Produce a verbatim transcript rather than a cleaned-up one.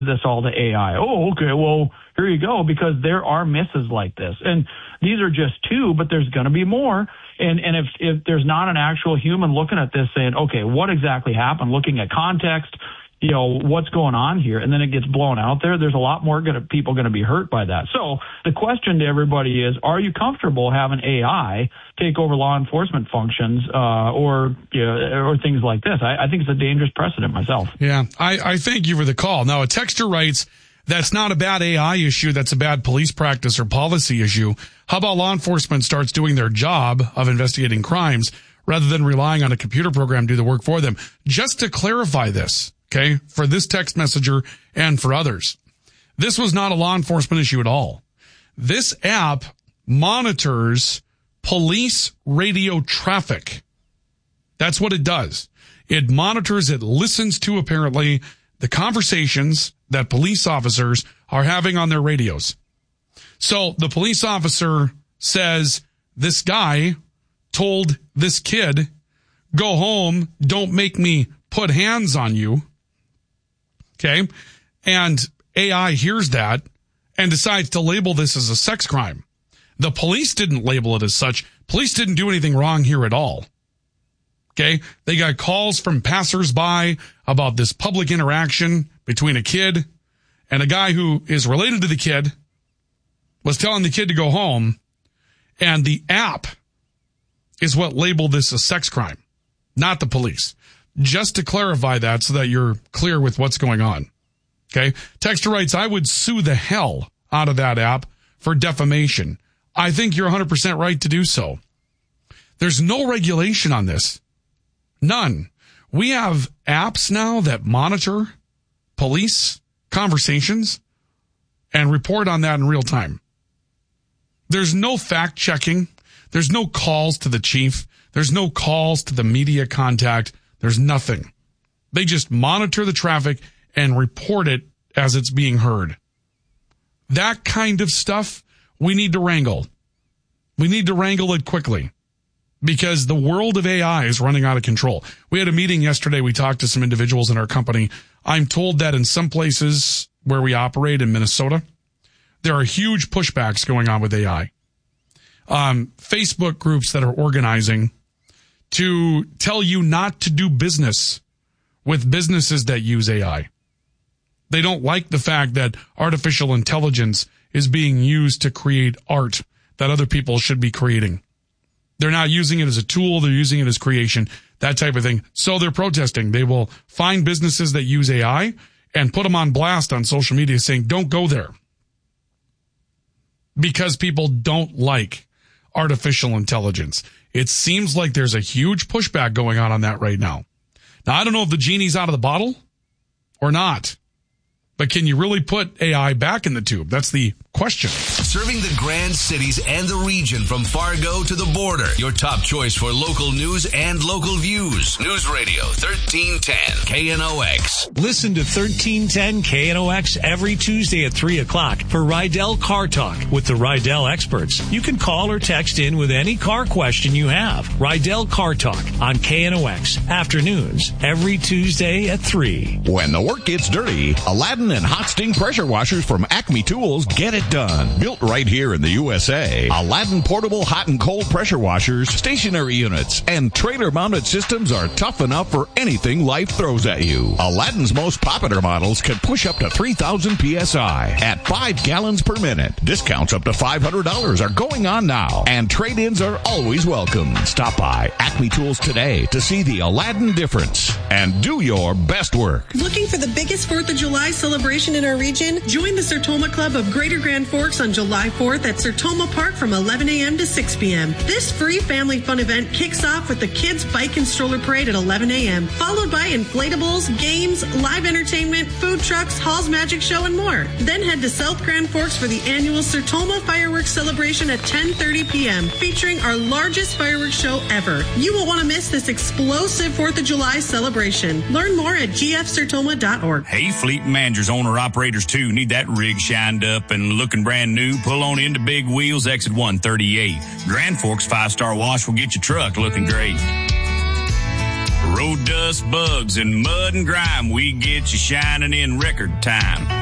this all to A I. Oh, okay, well, here you go, because there are misses like this. And these are just two, but there's going to be more. And and if, if there's not an actual human looking at this saying, okay, what exactly happened, looking at context, you know, what's going on here, and then it gets blown out there, there's a lot more gonna, people going to be hurt by that. So the question to everybody is, are you comfortable having A I take over law enforcement functions uh, or you know, or things like this? I, I think it's a dangerous precedent myself. Yeah, I, I thank you for the call. Now, a texter writes, that's not a bad A I issue, that's a bad police practice or policy issue. How about law enforcement starts doing their job of investigating crimes rather than relying on a computer program to do the work for them? Just to clarify this, okay, for this text messenger and for others, this was not a law enforcement issue at all. This app monitors police radio traffic. That's what it does. It monitors, it listens to, apparently, the conversations that police officers are having on their radios. So the police officer says, this guy told this kid, go home, don't make me put hands on you. Okay. And A I hears that and decides to label this as a sex crime. The police didn't label it as such. Police didn't do anything wrong here at all. Okay. They got calls from passersby about this public interaction between a kid and a guy who is related to the kid was telling the kid to go home. And the app is what labeled this a sex crime, not the police. Just to clarify that so that you're clear with what's going on. Okay. Texter writes, I would sue the hell out of that app for defamation. I think you're one hundred percent right to do so. There's no regulation on this. None. We have apps now that monitor police conversations and report on that in real time. There's no fact checking. There's no calls to the chief. There's no calls to the media contact. There's nothing. They just monitor the traffic and report it as it's being heard. That kind of stuff we need to wrangle. We need to wrangle it quickly because the world of A I is running out of control. We had a meeting yesterday. We talked to some individuals in our company. I'm told that in some places where we operate in Minnesota, there are huge pushbacks going on with A I. Um, Facebook groups that are organizing to tell you not to do business with businesses that use A I. They don't like the fact that artificial intelligence is being used to create art that other people should be creating. They're not using it as a tool. They're using it as creation, that type of thing. So they're protesting. They will find businesses that use A I and put them on blast on social media saying, don't go there. Because people don't like artificial intelligence. It seems like there's a huge pushback going on on that right now. Now, I don't know if the genie's out of the bottle or not, but can you really put A I back in the tube? That's the question. Serving the Grand Cities and the region from Fargo to the border. Your top choice for local news and local views. News Radio thirteen ten K N O X. Listen to thirteen ten K N O X every Tuesday at three o'clock for Rydell Car Talk with the Rydell experts. You can call or text in with any car question you have. Rydell Car Talk on K N O X afternoons every Tuesday at three. When the work gets dirty, Aladdin and Hot Sting pressure washers from Acme Tools get it done. Built right here in the U S A. Aladdin portable hot and cold pressure washers, stationary units, and trailer-mounted systems are tough enough for anything life throws at you. Aladdin's most popular models can push up to three thousand P S I at five gallons per minute. Discounts up to five hundred dollars are going on now, and trade-ins are always welcome. Stop by Acme Tools today to see the Aladdin difference and do your best work. Looking for the biggest fourth of July celebration in our region? Join the Sertoma Club of Greater Grand Forks on July fourth at Sertoma Park from eleven a.m. to six p.m. This free family fun event kicks off with the Kids Bike and Stroller Parade at eleven a.m., followed by inflatables, games, live entertainment, food trucks, Hall's Magic Show, and more. Then head to South Grand Forks for the annual Sertoma Fireworks Celebration at ten thirty p.m., featuring our largest fireworks show ever. You won't want to miss this explosive fourth of July celebration. Learn more at g f sertoma dot org. Hey, fleet managers, owner-operators, too. Need that rig shined up and looking brand new? Pull on into Big Wheels, exit one thirty-eight. Grand Forks five-star wash will get your truck looking great. Road dust, bugs, and mud and grime, we get you shining in record time.